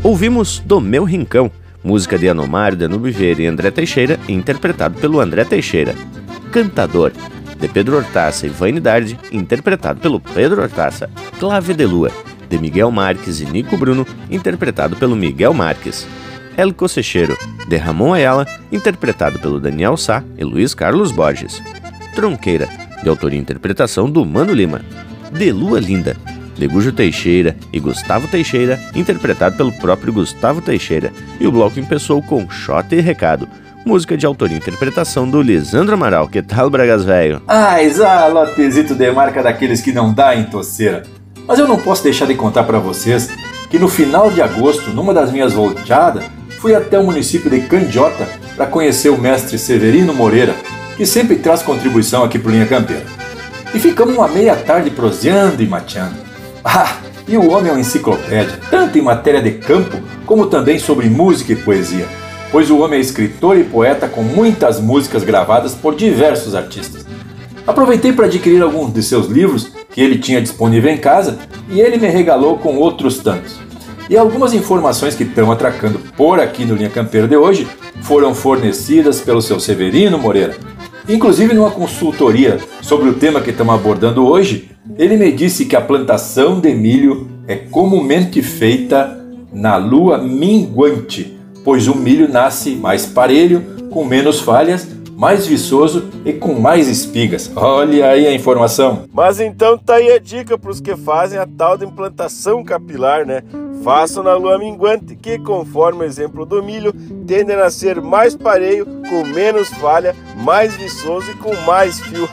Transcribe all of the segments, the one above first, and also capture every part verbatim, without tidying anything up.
Ouvimos Do Meu Rincão, música de Anomário, Danúbio Vieira e André Teixeira, interpretado pelo André Teixeira. Cantador, de Pedro Hortaça e Vainidade, interpretado pelo Pedro Hortaça. Clave de Lua, de Miguel Marques e Nico Bruno, interpretado pelo Miguel Marques. El Cocecheiro, de Ramon Ayala, interpretado pelo Daniel Sá e Luiz Carlos Borges. Tronqueira, de autoria e interpretação do Mano Lima. De Lua Linda, de Gujo Teixeira e Gustavo Teixeira, interpretado pelo próprio Gustavo Teixeira. E o bloco começou com Xota e Recado, música de autoria e interpretação do Lisandro Amaral. Que tal, Bragas Velho? Ah, exá, lotezito de marca daqueles que não dá em toceira. Mas eu não posso deixar de contar para vocês que no final de agosto, numa das minhas volteadas, fui até o município de Candiota para conhecer o mestre Severino Moreira, que sempre traz contribuição aqui pro Linha Campeira. E ficamos uma meia tarde proseando e mateando. Ah, e o homem é uma enciclopédia, tanto em matéria de campo, como também sobre música e poesia, pois o homem é escritor e poeta com muitas músicas gravadas por diversos artistas. Aproveitei para adquirir alguns de seus livros que ele tinha disponível em casa e ele me regalou com outros tantos. E algumas informações que estão atracando por aqui no Linha Campeira de hoje foram fornecidas pelo seu Severino Moreira. Inclusive, numa consultoria sobre o tema que estamos abordando hoje, ele me disse que a plantação de milho é comumente feita na lua minguante, pois o milho nasce mais parelho, com menos falhas, mais viçoso e com mais espigas. Olha aí a informação. Mas então tá aí a dica para os que fazem a tal de implantação capilar, né? Façam na lua minguante, que conforme o exemplo do milho, tende a nascer mais pareio, com menos falha, mais viçoso e com mais fio.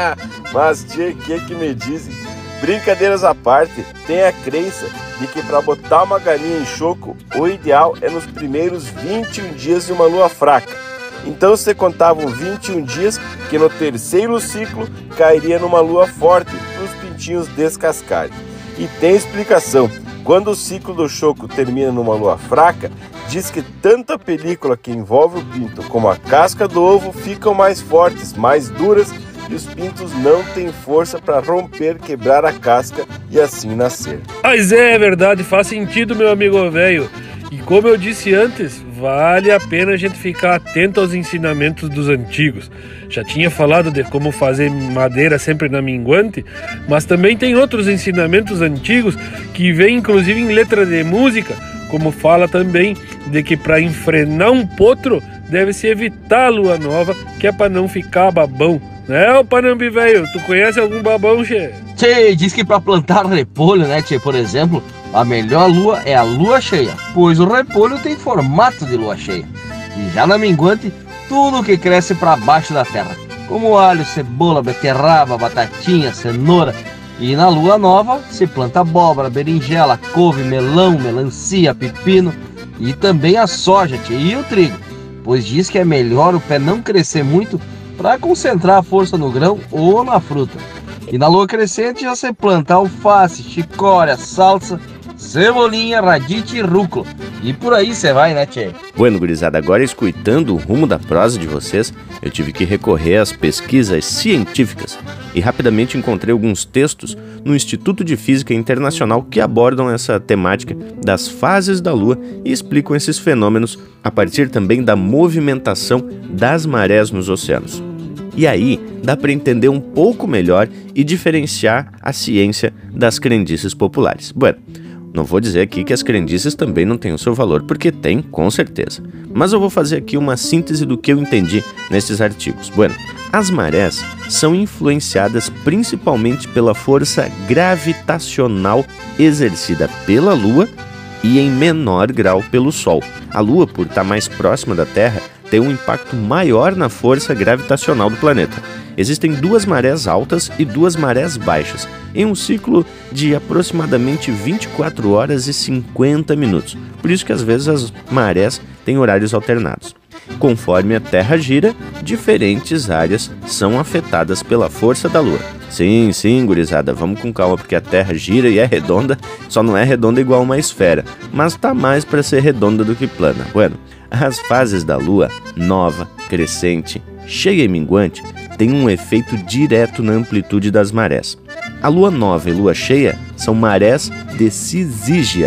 Mas tia, o que que me dizem? Brincadeiras à parte, tem a crença de que para botar uma galinha em choco, o ideal é nos primeiros vinte e um dias de uma lua fraca. Então você contava vinte e um dias que no terceiro ciclo cairia numa lua forte para os pintinhos descascarem. E tem explicação. Quando o ciclo do choco termina numa lua fraca, diz que tanto a película que envolve o pinto como a casca do ovo ficam mais fortes, mais duras, e os pintos não têm força para romper, quebrar a casca e assim nascer. Mas é verdade, faz sentido, meu amigo velho. E como eu disse antes, vale a pena a gente ficar atento aos ensinamentos dos antigos. Já tinha falado de como fazer madeira sempre na minguante, mas também tem outros ensinamentos antigos que vêm inclusive em letra de música, como fala também de que para enfrenar um potro deve-se evitar a lua nova, que é para não ficar babão. Né, ô Panambi velho, tu conhece algum babão, che? Tchê, diz que para plantar repolho, né, tchê, por exemplo, a melhor lua é a lua cheia, pois o repolho tem formato de lua cheia. E já na minguante, tudo que cresce para baixo da terra, como alho, cebola, beterraba, batatinha, cenoura. E na lua nova se planta abóbora, berinjela, couve, melão, melancia, pepino e também a soja, tchê, e o trigo, pois diz que é melhor o pé não crescer muito para concentrar a força no grão ou na fruta. E na lua crescente já se planta alface, chicória, salsa, cebolinha, radite e rúcula. E por aí você vai, né, tchê? Bueno, gurizada, agora escutando o rumo da prosa de vocês, eu tive que recorrer às pesquisas científicas e rapidamente encontrei alguns textos no Instituto de Física Internacional que abordam essa temática das fases da Lua e explicam esses fenômenos a partir também da movimentação das marés nos oceanos. E aí dá para entender um pouco melhor e diferenciar a ciência das crendices populares. Bueno, não vou dizer aqui que as crendices também não têm o seu valor, porque tem, com certeza. Mas eu vou fazer aqui uma síntese do que eu entendi nesses artigos. Bueno, as marés são influenciadas principalmente pela força gravitacional exercida pela Lua e em menor grau pelo Sol. A Lua, por estar mais próxima da Terra, tem um impacto maior na força gravitacional do planeta. Existem duas marés altas e duas marés baixas, em um ciclo de aproximadamente vinte e quatro horas e cinquenta minutos. Por isso que às vezes as marés têm horários alternados. Conforme a Terra gira, diferentes áreas são afetadas pela força da Lua. Sim, sim, gurizada, vamos com calma, porque a Terra gira e é redonda, só não é redonda igual uma esfera, mas tá mais para ser redonda do que plana. Bueno, as fases da Lua, nova, crescente, cheia e minguante, têm um efeito direto na amplitude das marés. A Lua nova e Lua cheia são marés de cisígia,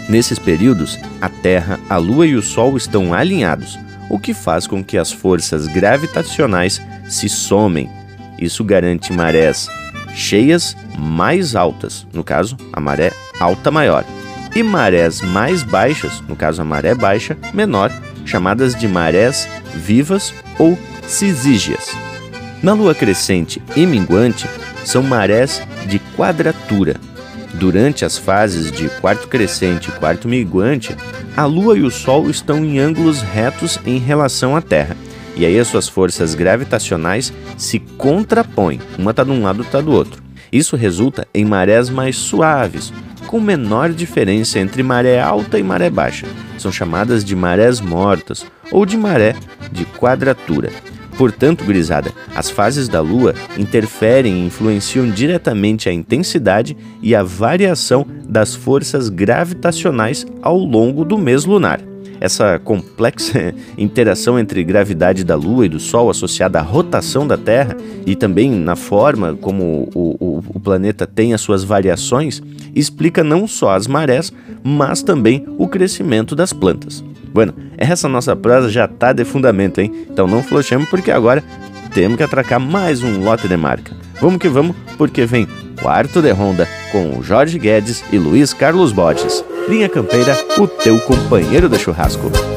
Nesses períodos, a Terra, a Lua e o Sol estão alinhados, o que faz com que as forças gravitacionais se somem. Isso garante marés cheias mais altas, no caso, a maré alta maior, e marés mais baixas, no caso, a maré baixa menor, chamadas de marés vivas ou cisígias. Na lua crescente e minguante, são marés de quadratura. Durante as fases de quarto crescente e quarto minguante, a Lua e o Sol estão em ângulos retos em relação à Terra, e aí as suas forças gravitacionais se contrapõem, uma está de um lado e outra do outro. Isso resulta em marés mais suaves, com menor diferença entre maré alta e maré baixa. São chamadas de marés mortas ou de maré de quadratura. Portanto, gurizada, as fases da Lua interferem e influenciam diretamente a intensidade e a variação das forças gravitacionais ao longo do mês lunar. Essa complexa interação entre gravidade da Lua e do Sol associada à rotação da Terra e também na forma como o, o, o planeta tem as suas variações explica não só as marés, mas também o crescimento das plantas. Bueno, essa nossa prosa já tá de fundamento, hein? Então não flochemos porque agora temos que atracar mais um lote de marca. Vamos que vamos, porque vem Quarto de Ronda com Jorge Guedes e Luiz Carlos Borges. Linha Campeira, o teu companheiro de churrasco.